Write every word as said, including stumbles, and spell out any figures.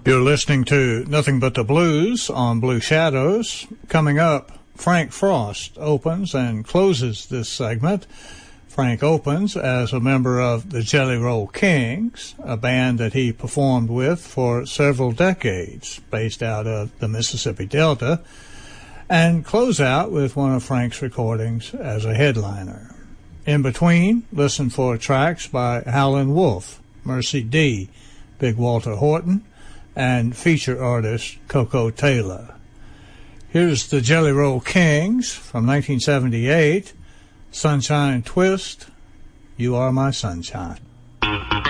You're listening to Nothing But the Blues on Blue Shadows. Coming up, Frank Frost opens and closes this segment. Frank opens as a member of the Jelly Roll Kings, a band that he performed with for several decades, based out of the Mississippi Delta, and close out with one of Frank's recordings as a headliner. In between, listen for tracks by Howlin' Wolf, Mercy D, Big Walter Horton, and feature artist Coco Taylor. Here's the Jelly Roll Kings from nineteen seventy-eight, Sunshine Twist, You Are My Sunshine.